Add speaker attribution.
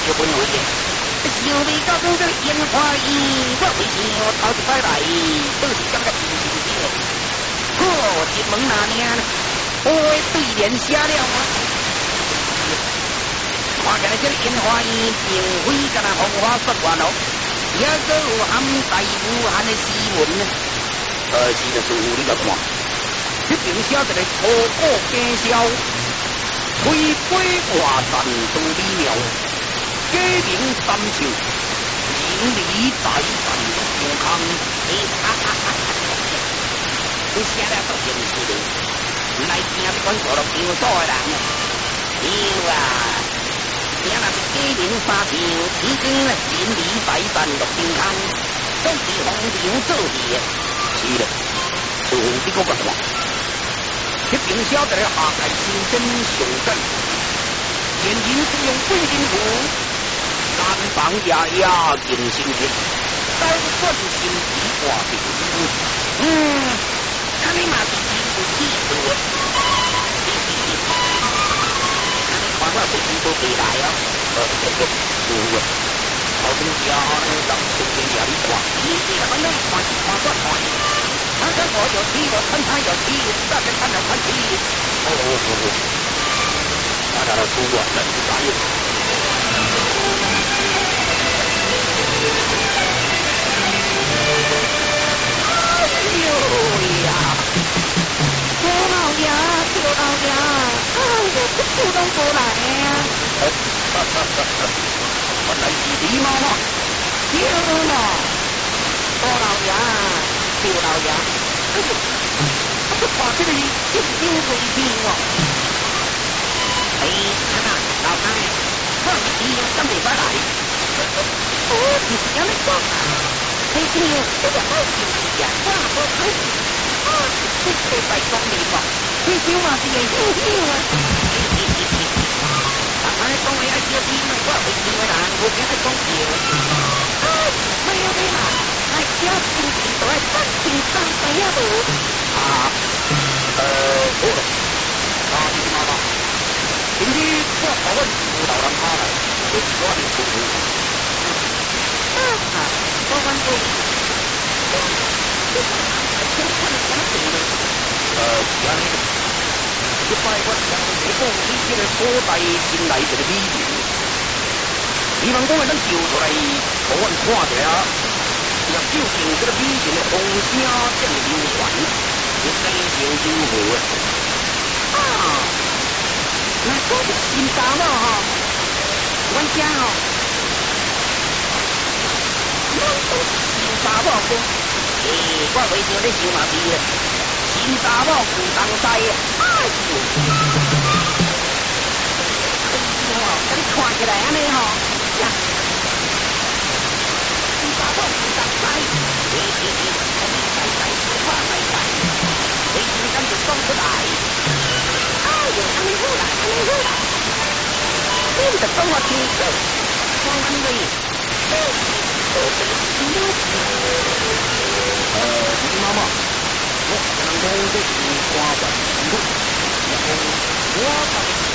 Speaker 1: 就分为的。想未到讲这烟花衣，我为想头一摆来，倒是感觉真新鲜的。好，一门那年，我的对联写了啊。看起来这烟花衣并非干那风花雪月哦，也个有含大无限的诗文呢。是就是有你来看，这边写一个楚国家销，推杯换盏都美妙，家名三秀，邻里大善乐健康。你写了都真是的，来听你管做了场所的人，有啊。听那是家名三秀，已经邻里大善乐健康，都是皇上做的。是的，似乎你个看，这并晓得了下界新真上真，现今是用贵金符，南方夜夜敬新天，高顺心皮挂平。那你嘛是真有气度的，看我是真都回来哦。有啊，后边家人从边夜里挂，你这个反正看。他跟我有气，我跟他有气，大家看来看去。大家都出我人是啥意思？哎呦呀！周老爷，哎呦，这普通不来呀！原来是你妈妈，有嘛？周老爷。周老爷，哎呦，这把这个人精精为病哦！哎，看呐，老太，我你怎么不来？你是要来讲啊？哎呦，这个爱情呀，话不开始啊！这白光明嘛，这句话是个有啊！大家讲为爱小弟嘛，我为你为人，我给他讲笑。没有的嘛。哎，只要心情都爱三情三白呀不？好了，你妈妈，今天我讨论辅导人他来，这是我的父母。我问过，这看了什么病呢？是安尼，一摆我听你讲，你这个所在新来这个美女，希望讲咱救出来，互阮看者。若究竟这个美人的风声正流传，是非常如何啊？那讲是新查某吼，阮家吼，阮都是新查某讲，我袂想咧想嘛是新查某古东西，哎呦，甲你看起来安尼吼，查某古东西，你怎就讲出来？哎呦，安尼好啦，你就讲我清楚，我安尼，你妈妈，我可能讲这是瓜分，然后我把。